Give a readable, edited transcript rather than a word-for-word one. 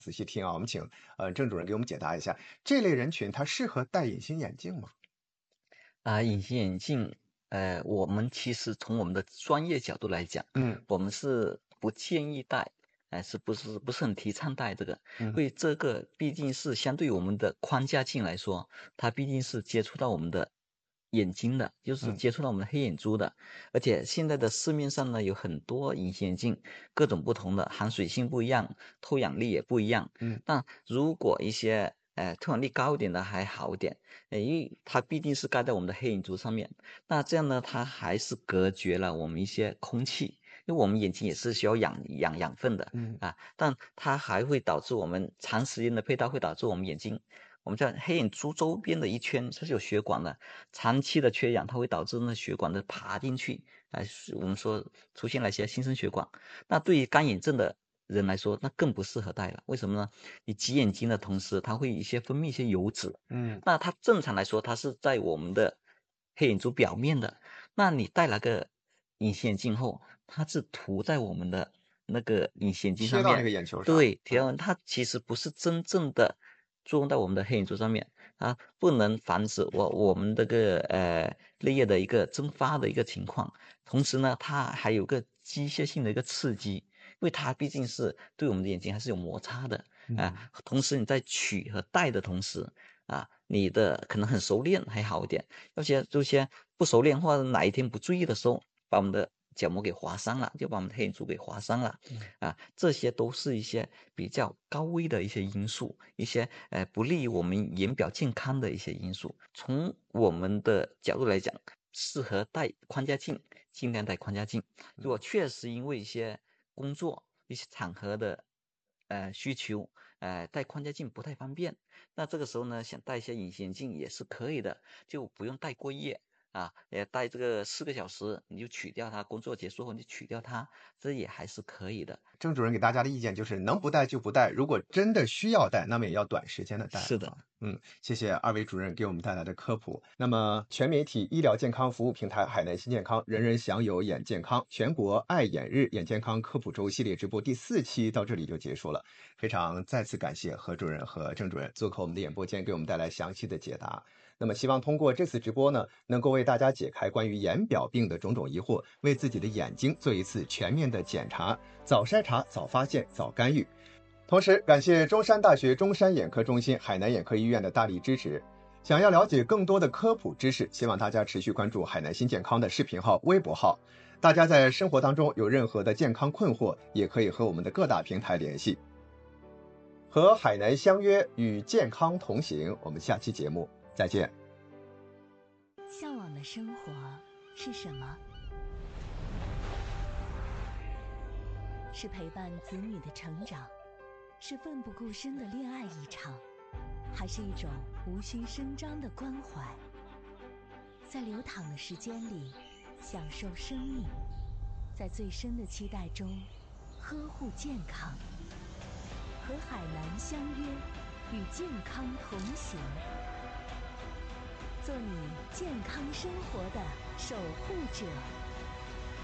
仔细听啊，我们请郑主任给我们解答一下，这类人群他适合戴隐形眼镜吗？ 隐形眼镜，我们其实从我们的专业角度来讲，我们是不建议戴，是不是很提倡戴这个？因为这个毕竟是相对于我们的框架镜来说，它毕竟是接触到我们的眼睛的，就是接触到我们的黑眼珠的。而且现在的市面上呢有很多隐形眼镜，各种不同的，含水性不一样，透氧力也不一样。那如果一些透氧力高一点的还好一点，因为它毕竟是盖在我们的黑眼珠上面，那这样呢，它还是隔绝了我们一些空气，因为我们眼睛也是需要养分的，但它还会导致我们长时间的佩戴会导致我们眼睛，我们在黑眼珠周边的一圈它是有血管的，长期的缺氧，它会导致那血管的爬进去，我们说出现了一些新生血管。那对于干眼症的人来说，那更不适合戴了。为什么呢？你挤眼睛的同时，它会分泌一些油脂，那它正常来说，它是在我们的黑眼珠表面的。那你戴了个隐形眼镜后，它是涂在我们的那个隐形眼镜上面， 贴到那个眼球上， 对，贴到它其实不是真正的作用到我们的黑眼珠上面，它不能防止我们这个泪液的一个蒸发的一个情况。同时呢，它还有个机械性的一个刺激，因为它毕竟是对我们的眼睛还是有摩擦的同时你在取和戴的同时你的可能很熟练还好一点，有些不熟练或者哪一天不注意的时候，把我们的角膜给划伤了，就把我们的黑眼珠给划伤了这些都是一些比较高危的一些因素，一些不利于我们眼表健康的一些因素。从我们的角度来讲，适合戴框架镜，尽量戴框架镜。如果确实因为一些工作、一些场合的需求，戴框架镜不太方便，那这个时候呢，想戴一些隐形眼镜也是可以的，就不用戴过夜也戴这个4个小时，你就取掉它，工作结束后你就取掉它，这也还是可以的。 郑主任给大家的意见就是能不戴就不戴，如果真的需要戴，那么也要短时间的戴。 是的。 谢谢2位主任给我们带来的科普。那么全媒体医疗健康服务平台海南新健康，人人享有眼健康全国爱眼日眼健康科普周系列直播第4期到这里就结束了。非常再次感谢何主任和郑主任做客我们的演播间，给我们带来详细的解答。那么希望通过这次直播呢，能够为大家解开关于眼表病的种种疑惑，为自己的眼睛做一次全面的检查，早筛查、早发现、早干预。同时感谢中山大学中山眼科中心、海南眼科医院的大力支持。想要了解更多的科普知识，希望大家持续关注海南新健康的视频号、微博号。大家在生活当中有任何的健康困惑，也可以和我们的各大平台联系。和海南相约，与健康同行。我们下期节目再见。 向往的生活是什么？是陪伴子女的成长，是奋不顾身的恋爱一场，还是一种无需声张的关怀？在流淌的时间里享受生命，在最深的期待中呵护健康。和海南相约，与健康同行，做你健康生活的守护者。